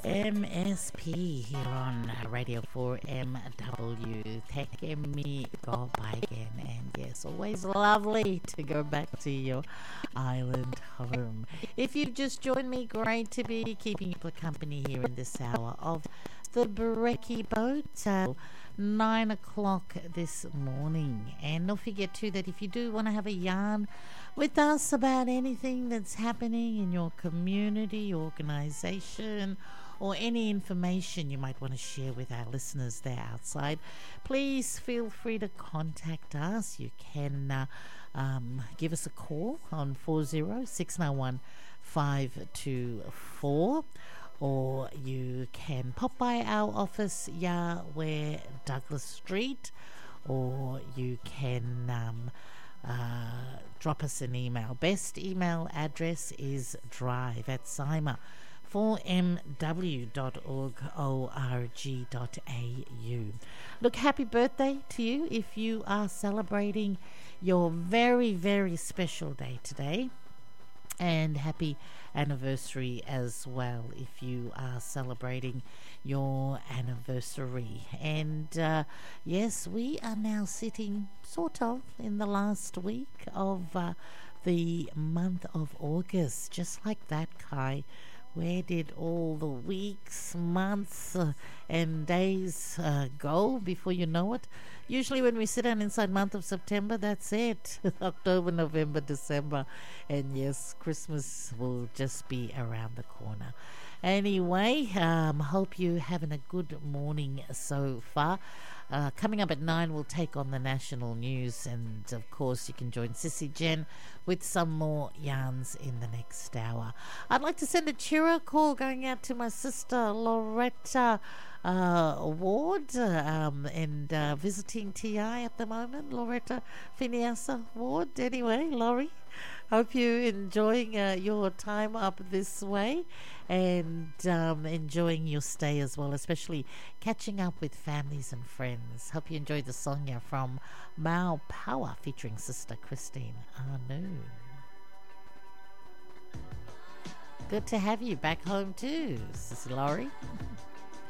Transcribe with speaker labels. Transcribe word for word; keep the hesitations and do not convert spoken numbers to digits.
Speaker 1: M S P here on Radio four M W. Take me go by again. And yes, always lovely to go back to your island home. If you've just joined me, great to be keeping you company here in this hour of the Brekkie Boat. Uh, nine o'clock this morning. And don't forget too that if you do want to have a yarn with us about anything that's happening in your community, organisation, or any information you might want to share with our listeners there outside, please feel free to contact us. You can uh, um, give us a call on four zero six nine one five two four, or you can pop by our office, Yahweh Douglas Street, or you can um, uh, drop us an email. Best email address is drive at Sima. four m w dot org dot a u. Look, happy birthday to you if you are celebrating your very, very special day today. And happy anniversary as well if you are celebrating your anniversary. And uh, yes, we are now sitting sort of in the last week of uh, the month of August. Just like that, Kai. Where did all the weeks, months, uh, and days uh, go before you know it? Usually when we sit down inside month of September, that's it. October, November, December. And yes, Christmas will just be around the corner. Anyway, um, hope you're having a good morning so far. Uh, coming up at nine, we'll take on the national news, and of course you can join Sissy Jen with some more yarns in the next hour. I'd like to send a cheerio call going out to my sister Loretta uh, Ward, um, and uh, visiting T I at the moment, Loretta Phineasa Ward. Anyway, Laurie, hope you're enjoying uh, your time up this way, and um, enjoying your stay as well, especially catching up with families and friends. Hope you enjoyed the song here from Mao Power featuring Sister Christine Anu. Good to have you back home too, Sister Laurie.